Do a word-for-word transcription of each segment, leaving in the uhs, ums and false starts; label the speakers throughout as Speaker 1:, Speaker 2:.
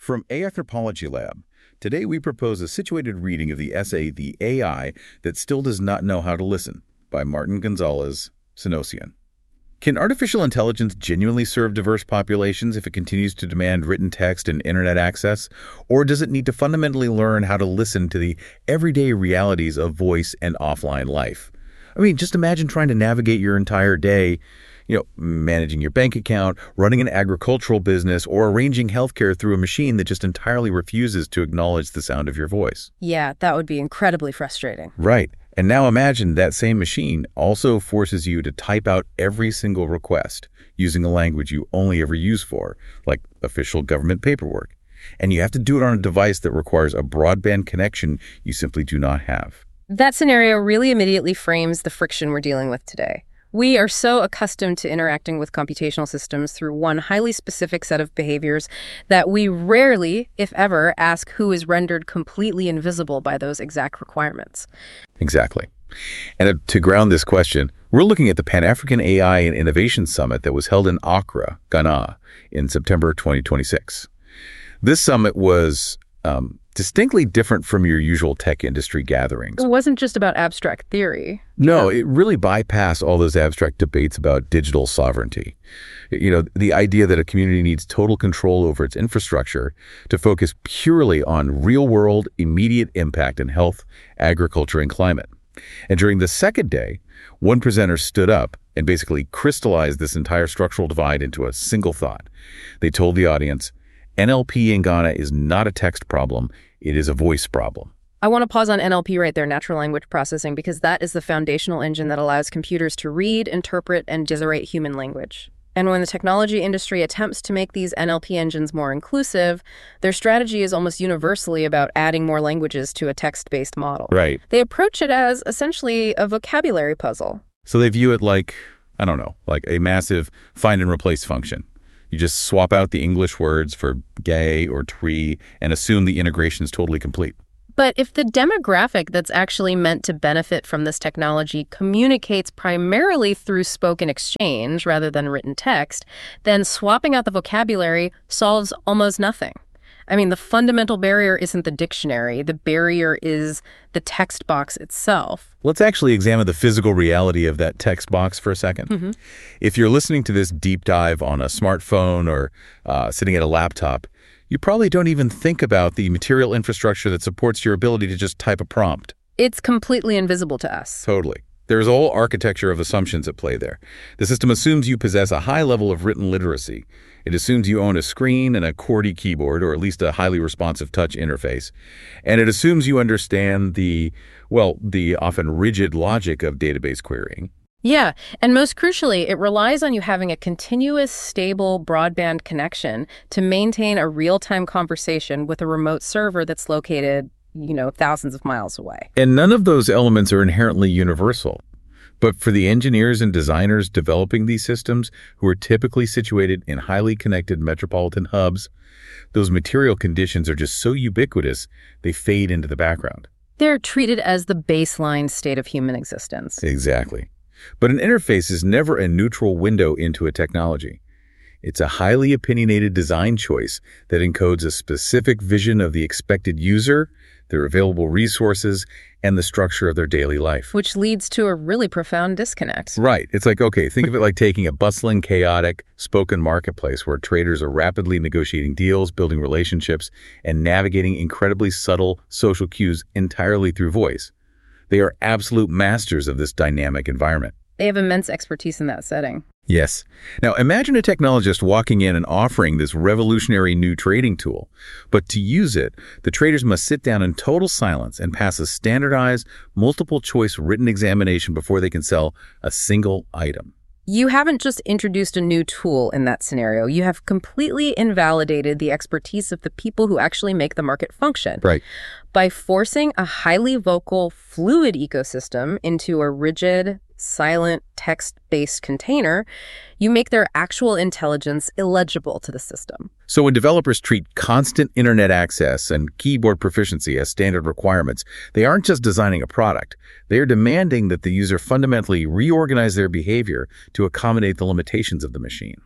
Speaker 1: From Anthropology Lab, today we propose a situated reading of the essay The A I That Still Does Not Know How to Listen by Martin Gonzalez Synossian. Can artificial intelligence genuinely serve diverse populations if it continues to demand written text and internet access? Or does it need to fundamentally learn how to listen to the everyday realities of voice and offline life? I mean, just imagine trying to navigate your entire day, you know, managing your bank account, running an agricultural business, or arranging healthcare through a machine that just entirely refuses to acknowledge the sound of your voice.
Speaker 2: Yeah, that would be incredibly frustrating.
Speaker 1: Right. And now imagine that same machine also forces you to type out every single request using a language you only ever use for, like official government paperwork. And you have to do it on a device that requires a broadband connection you simply do not have.
Speaker 2: That scenario really immediately frames the friction we're dealing with today. We are so accustomed to interacting with computational systems through one highly specific set of behaviors that we rarely, if ever, ask who is rendered completely invisible by those exact requirements.
Speaker 1: Exactly. And to ground this question, we're looking at the Pan-African A I and Innovation Summit that was held in Accra, Ghana, in September twenty twenty-six. This summit was um, distinctly different from your usual tech industry gatherings.
Speaker 2: It wasn't just about abstract theory.
Speaker 1: No, it really bypassed all those abstract debates about digital sovereignty. You know, the idea that a community needs total control over its infrastructure to focus purely on real-world, immediate impact in health, agriculture, and climate. And during the second day, one presenter stood up and basically crystallized this entire structural divide into a single thought. They told the audience, N L P in Ghana is not a text problem, it is a voice problem.
Speaker 2: I want to pause on N L P right there, natural language processing, because that is the foundational engine that allows computers to read, interpret, and generate human language. And when the technology industry attempts to make these N L P engines more inclusive, their strategy is almost universally about adding more languages to a text-based model.
Speaker 1: Right.
Speaker 2: They approach it as essentially a vocabulary puzzle.
Speaker 1: So they view it like, I don't know, like a massive find and replace function. You just swap out the English words for gay or tree and assume the integration is totally complete.
Speaker 2: But if the demographic that's actually meant to benefit from this technology communicates primarily through spoken exchange rather than written text, then swapping out the vocabulary solves almost nothing. I mean, the fundamental barrier isn't the dictionary. The barrier is the text box itself.
Speaker 1: Let's actually examine the physical reality of that text box for a second.
Speaker 2: Mm-hmm.
Speaker 1: If you're listening to this deep dive on a smartphone or uh, sitting at a laptop, you probably don't even think about the material infrastructure that supports your ability to just type a prompt.
Speaker 2: It's completely invisible to us.
Speaker 1: Totally. There's a whole architecture of assumptions at play there. The system assumes you possess a high level of written literacy. It assumes you own a screen and a QWERTY keyboard, or at least a highly responsive touch interface. And it assumes you understand the, well, the often rigid logic of database querying.
Speaker 2: Yeah, and most crucially, it relies on you having a continuous, stable broadband connection to maintain a real-time conversation with a remote server that's located, you know, thousands of miles away.
Speaker 1: And none of those elements are inherently universal. But for the engineers and designers developing these systems, who are typically situated in highly connected metropolitan hubs, those material conditions are just so ubiquitous, they fade into the background.
Speaker 2: They're treated as the baseline state of human existence.
Speaker 1: Exactly. But an interface is never a neutral window into a technology. It's a highly opinionated design choice that encodes a specific vision of the expected user, their available resources, and the structure of their daily life.
Speaker 2: Which leads to a really profound disconnect.
Speaker 1: Right. It's like, okay, think of it like taking a bustling, chaotic, spoken marketplace where traders are rapidly negotiating deals, building relationships, and navigating incredibly subtle social cues entirely through voice. They are absolute masters of this dynamic environment.
Speaker 2: They have immense expertise in that setting.
Speaker 1: Yes. Now, imagine a technologist walking in and offering this revolutionary new trading tool. But to use it, the traders must sit down in total silence and pass a standardized, multiple-choice written examination before they can sell a single item.
Speaker 2: You haven't just introduced a new tool in that scenario. You have completely invalidated the expertise of the people who actually make the market function.
Speaker 1: Right.
Speaker 2: By forcing a highly vocal, fluid ecosystem into a rigid, silent, text-based container, you make their actual intelligence illegible to the system.
Speaker 1: So when developers treat constant internet access and keyboard proficiency as standard requirements, they aren't just designing a product. They are demanding that the user fundamentally reorganize their behavior to accommodate the limitations of the machine.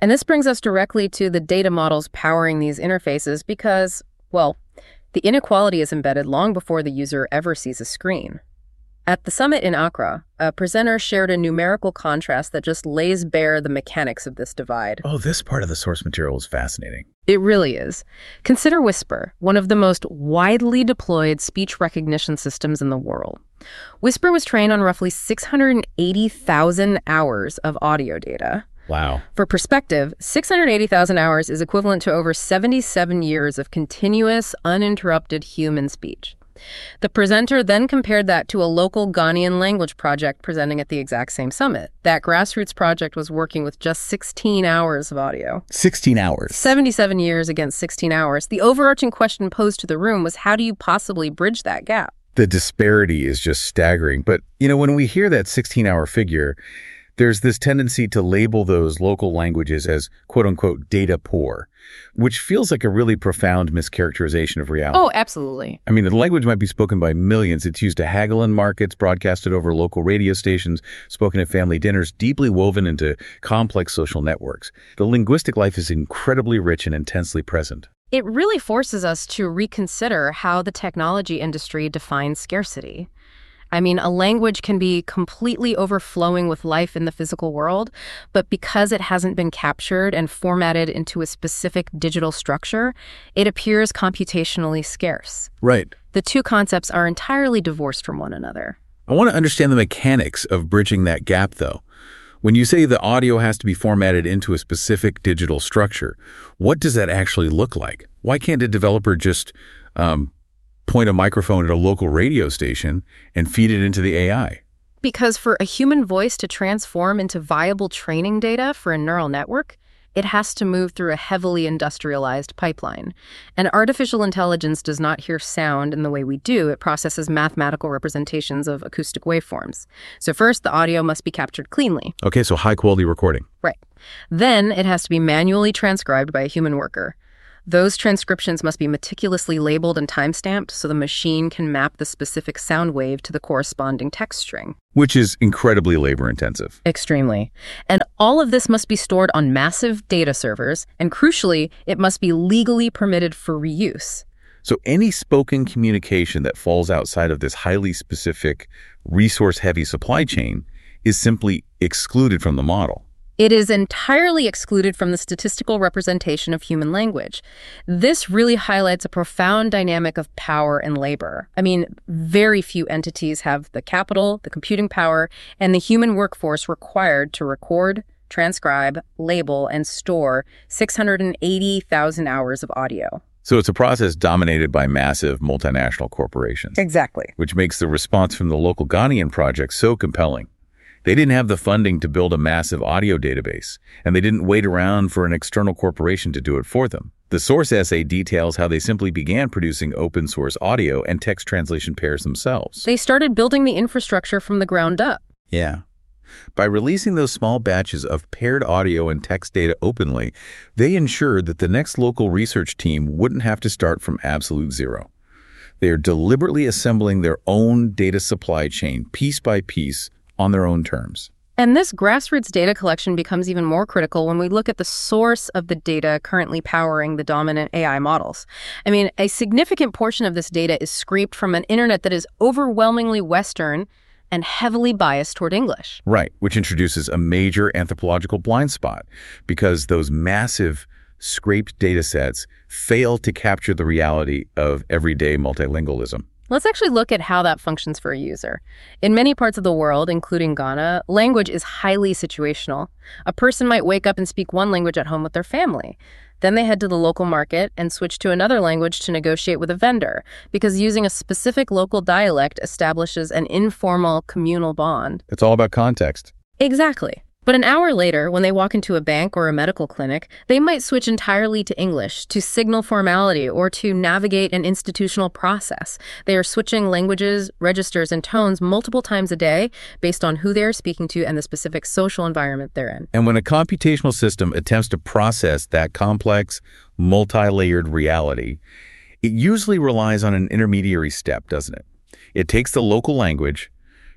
Speaker 2: And this brings us directly to the data models powering these interfaces because, well, the inequality is embedded long before the user ever sees a screen. At the summit in Accra, a presenter shared a numerical contrast that just lays bare the mechanics of this divide.
Speaker 1: Oh, this part of the source material is fascinating.
Speaker 2: It really is. Consider Whisper, one of the most widely deployed speech recognition systems in the world. Whisper was trained on roughly six hundred eighty thousand hours of audio data.
Speaker 1: Wow.
Speaker 2: For perspective, six hundred eighty thousand hours is equivalent to over seventy-seven years of continuous, uninterrupted human speech. The presenter then compared that to a local Ghanaian language project presenting at the exact same summit. That grassroots project was working with just sixteen hours of audio.
Speaker 1: sixteen hours.
Speaker 2: seventy-seven years against sixteen hours. The overarching question posed to the room was, how do you possibly bridge that gap?
Speaker 1: The disparity is just staggering. But, you know, when we hear that sixteen-hour figure, there's this tendency to label those local languages as quote-unquote data poor, which feels like a really profound mischaracterization of reality.
Speaker 2: Oh, absolutely.
Speaker 1: I mean, the language might be spoken by millions. It's used to haggle in markets, broadcasted over local radio stations, spoken at family dinners, deeply woven into complex social networks. The linguistic life is incredibly rich and intensely present.
Speaker 2: It really forces us to reconsider how the technology industry defines scarcity. I mean, a language can be completely overflowing with life in the physical world, but because it hasn't been captured and formatted into a specific digital structure, it appears computationally scarce.
Speaker 1: Right.
Speaker 2: The two concepts are entirely divorced from one another.
Speaker 1: I want to understand the mechanics of bridging that gap, though. When you say the audio has to be formatted into a specific digital structure, what does that actually look like? Why can't a developer just um, point a microphone at a local radio station and feed it into the A I?
Speaker 2: Because for a human voice to transform into viable training data for a neural network, it has to move through a heavily industrialized pipeline. And artificial intelligence does not hear sound in the way we do. It processes mathematical representations of acoustic waveforms. So first, the audio must be captured cleanly.
Speaker 1: Okay, so high-quality recording.
Speaker 2: Right. Then it has to be manually transcribed by a human worker. Those transcriptions must be meticulously labeled and timestamped so the machine can map the specific sound wave to the corresponding text string.
Speaker 1: Which is incredibly labor-intensive.
Speaker 2: Extremely. And all of this must be stored on massive data servers, and crucially, it must be legally permitted for reuse.
Speaker 1: So any spoken communication that falls outside of this highly specific, resource-heavy supply chain is simply excluded from the model.
Speaker 2: It is entirely excluded from the statistical representation of human language. This really highlights a profound dynamic of power and labor. I mean, very few entities have the capital, the computing power, and the human workforce required to record, transcribe, label, and store six hundred eighty thousand hours of audio.
Speaker 1: So it's a process dominated by massive multinational corporations.
Speaker 2: Exactly.
Speaker 1: Which makes the response from the local Ghanaian project so compelling. They didn't have the funding to build a massive audio database, and they didn't wait around for an external corporation to do it for them. The source essay details how they simply began producing open source audio and text translation pairs themselves.
Speaker 2: They started building the infrastructure from the ground up.
Speaker 1: Yeah. By releasing those small batches of paired audio and text data openly, they ensured that the next local research team wouldn't have to start from absolute zero. They are deliberately assembling their own data supply chain piece by piece on their own terms.
Speaker 2: And this grassroots data collection becomes even more critical when we look at the source of the data currently powering the dominant A I models. I mean, a significant portion of this data is scraped from an internet that is overwhelmingly Western and heavily biased toward English.
Speaker 1: Right, which introduces a major anthropological blind spot because those massive scraped data sets fail to capture the reality of everyday multilingualism.
Speaker 2: Let's actually look at how that functions for a user. In many parts of the world, including Ghana, language is highly situational. A person might wake up and speak one language at home with their family. Then they head to the local market and switch to another language to negotiate with a vendor, because using a specific local dialect establishes an informal communal bond.
Speaker 1: It's all about context.
Speaker 2: Exactly. But an hour later, when they walk into a bank or a medical clinic, they might switch entirely to English to signal formality or to navigate an institutional process. They are switching languages, registers, and tones multiple times a day based on who they are speaking to and the specific social environment they're in.
Speaker 1: And when a computational system attempts to process that complex, multi-layered reality, it usually relies on an intermediary step, doesn't it? It takes the local language,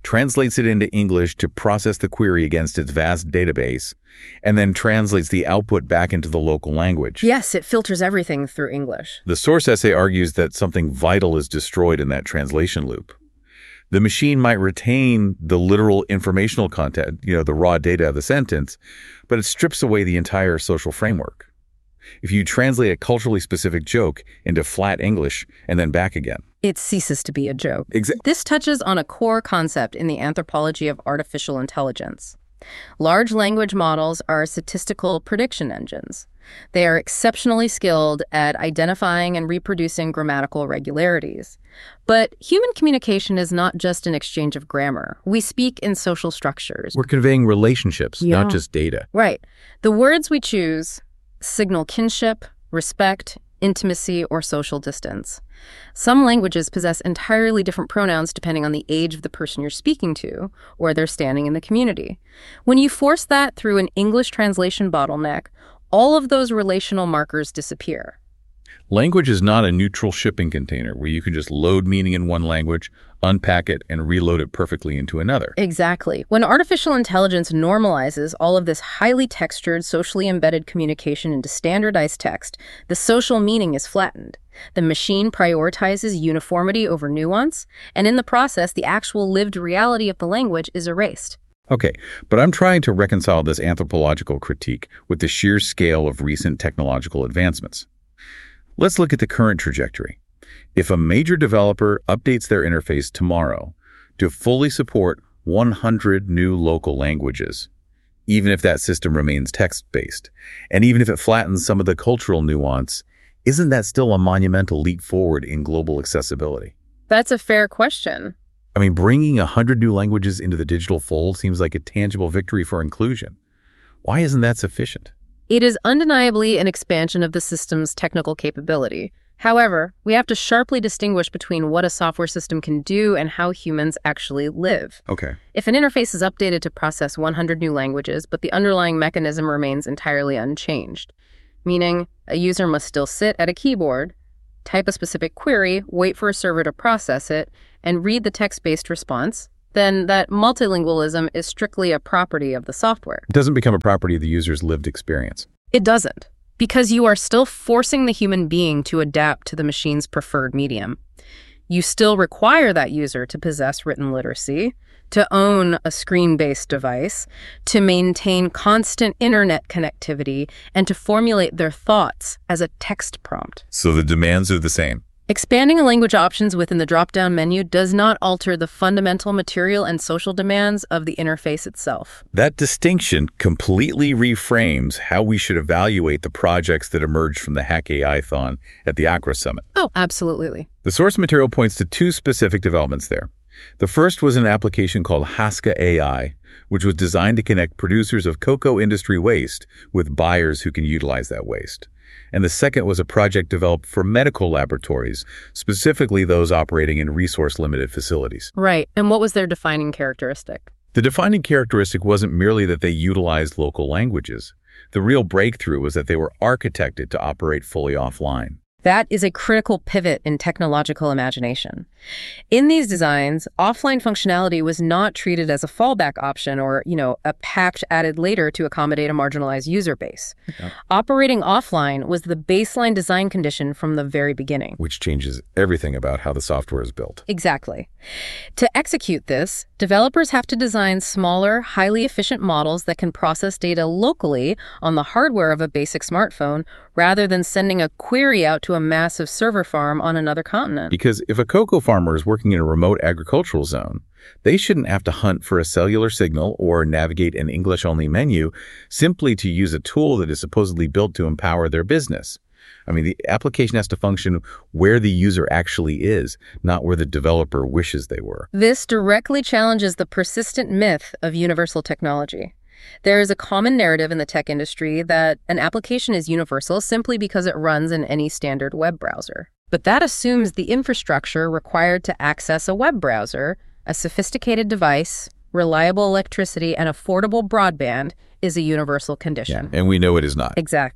Speaker 1: translates it into English to process the query against its vast database, and then translates the output back into the local language.
Speaker 2: Yes, it filters everything through English.
Speaker 1: The source essay argues that something vital is destroyed in that translation loop. The machine might retain the literal informational content, you know, the raw data of the sentence, but it strips away the entire social framework. If you translate a culturally specific joke into flat English and then back again,
Speaker 2: it ceases to be a joke.
Speaker 1: Exactly.
Speaker 2: This touches on a core concept in the anthropology of artificial intelligence. Large language models are statistical prediction engines. They are exceptionally skilled at identifying and reproducing grammatical regularities. But human communication is not just an exchange of grammar. We speak in social structures.
Speaker 1: We're conveying relationships,
Speaker 2: Yeah.
Speaker 1: not just data.
Speaker 2: Right. The words we choose signal kinship, respect, intimacy, or social distance. Some languages possess entirely different pronouns depending on the age of the person you're speaking to or their standing in the community. When you force that through an English translation bottleneck, all of those relational markers disappear.
Speaker 1: Language is not a neutral shipping container where you can just load meaning in one language, unpack it, and reload it perfectly into another.
Speaker 2: Exactly. When artificial intelligence normalizes all of this highly textured, socially embedded communication into standardized text, the social meaning is flattened. The machine prioritizes uniformity over nuance, and in the process, the actual lived reality of the language is erased.
Speaker 1: Okay, but I'm trying to reconcile this anthropological critique with the sheer scale of recent technological advancements. Let's look at the current trajectory. If a major developer updates their interface tomorrow to fully support one hundred new local languages, even if that system remains text-based, and even if it flattens some of the cultural nuance, isn't that still a monumental leap forward in global accessibility?
Speaker 2: That's a fair question.
Speaker 1: I mean, bringing one hundred new languages into the digital fold seems like a tangible victory for inclusion. Why isn't that sufficient?
Speaker 2: It is undeniably an expansion of the system's technical capability. However, we have to sharply distinguish between what a software system can do and how humans actually live.
Speaker 1: Okay.
Speaker 2: If an interface is updated to process one hundred new languages, but the underlying mechanism remains entirely unchanged, meaning a user must still sit at a keyboard, type a specific query, wait for a server to process it, and read the text-based response, then that multilingualism is strictly a property of the software.
Speaker 1: It doesn't become a property of the user's lived experience.
Speaker 2: It doesn't, because you are still forcing the human being to adapt to the machine's preferred medium. You still require that user to possess written literacy, to own a screen-based device, to maintain constant internet connectivity, and to formulate their thoughts as a text prompt.
Speaker 1: So the demands are the same.
Speaker 2: Expanding language options within the drop-down menu does not alter the fundamental material and social demands of the interface itself.
Speaker 1: That distinction completely reframes how we should evaluate the projects that emerged from the HackAI-thon at the Accra Summit.
Speaker 2: Oh, absolutely.
Speaker 1: The source material points to two specific developments there. The first was an application called Haska A I, which was designed to connect producers of cocoa industry waste with buyers who can utilize that waste. And the second was a project developed for medical laboratories, specifically those operating in resource-limited facilities.
Speaker 2: Right. And what was their defining characteristic?
Speaker 1: The defining characteristic wasn't merely that they utilized local languages. The real breakthrough was that they were architected to operate fully offline.
Speaker 2: That is a critical pivot in technological imagination. In these designs, offline functionality was not treated as a fallback option or, you know, a patch added later to accommodate a marginalized user base.
Speaker 1: Yeah.
Speaker 2: Operating offline was the baseline design condition from the very beginning.
Speaker 1: Which changes everything about how the software is built.
Speaker 2: Exactly. To execute this, developers have to design smaller, highly efficient models that can process data locally on the hardware of a basic smartphone rather than sending a query out to a massive server farm on another continent.
Speaker 1: Because if a cocoa farmer is working in a remote agricultural zone, they shouldn't have to hunt for a cellular signal or navigate an English-only menu simply to use a tool that is supposedly built to empower their business. I mean, the application has to function where the user actually is, not where the developer wishes they were.
Speaker 2: This directly challenges the persistent myth of universal technology. There is a common narrative in the tech industry that an application is universal simply because it runs in any standard web browser. But that assumes the infrastructure required to access a web browser, a sophisticated device, reliable electricity, and affordable broadband is a universal condition.
Speaker 1: Yeah, and we know it is not.
Speaker 2: Exactly.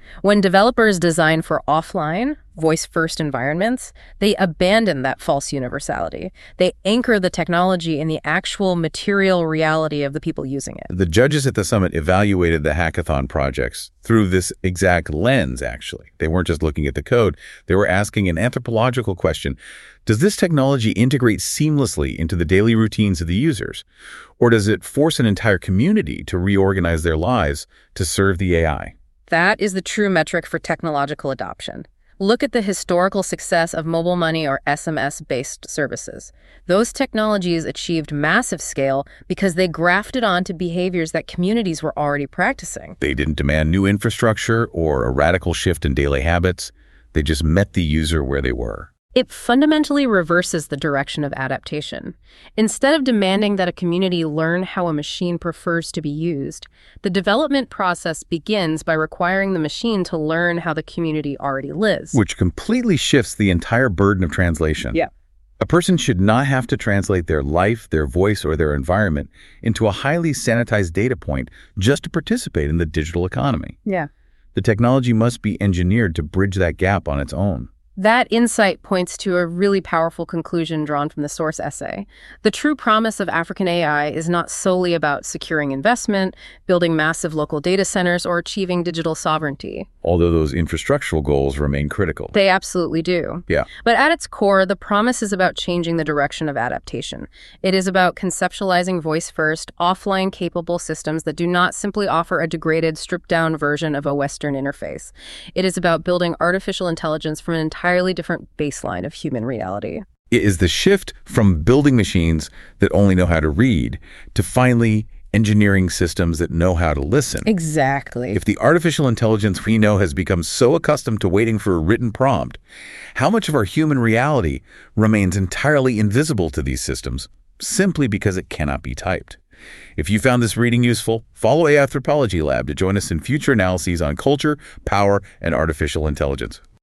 Speaker 2: When developers design for offline, voice-first environments, they abandon that false universality. They anchor the technology in the actual material reality of the people using it.
Speaker 1: The judges at the summit evaluated the hackathon projects through this exact lens, actually. They weren't just looking at the code. They were asking an anthropological question. Does this technology integrate seamlessly into the daily routines of the users? Or does it force an entire community to reorganize their lives to serve the A I?
Speaker 2: That is the true metric for technological adoption. Look at the historical success of mobile money or S M S-based services. Those technologies achieved massive scale because they grafted onto behaviors that communities were already practicing.
Speaker 1: They didn't demand new infrastructure or a radical shift in daily habits. They just met the user where they were.
Speaker 2: It fundamentally reverses the direction of adaptation. Instead of demanding that a community learn how a machine prefers to be used, the development process begins by requiring the machine to learn how the community already lives.
Speaker 1: Which completely shifts the entire burden of translation.
Speaker 2: Yeah.
Speaker 1: A person should not have to translate their life, their voice, or their environment into a highly sanitized data point just to participate in the digital economy.
Speaker 2: Yeah.
Speaker 1: The technology must be engineered to bridge that gap on its own.
Speaker 2: That insight points to a really powerful conclusion drawn from the source essay. The true promise of African A I is not solely about securing investment, building massive local data centers, or achieving digital sovereignty.
Speaker 1: Although those infrastructural goals remain critical.
Speaker 2: They absolutely do.
Speaker 1: Yeah.
Speaker 2: But at its core, the promise is about changing the direction of adaptation. It is about conceptualizing voice-first, offline-capable systems that do not simply offer a degraded, stripped-down version of a Western interface. It is about building artificial intelligence from an entirely entirely different baseline of human reality.
Speaker 1: It is the shift from building machines that only know how to read to finally engineering systems that know how to listen.
Speaker 2: Exactly.
Speaker 1: If the artificial intelligence we know has become so accustomed to waiting for a written prompt, how much of our human reality remains entirely invisible to these systems simply because it cannot be typed? If you found this reading useful, follow A I Anthropology Lab to join us in future analyses on culture, power, and artificial intelligence.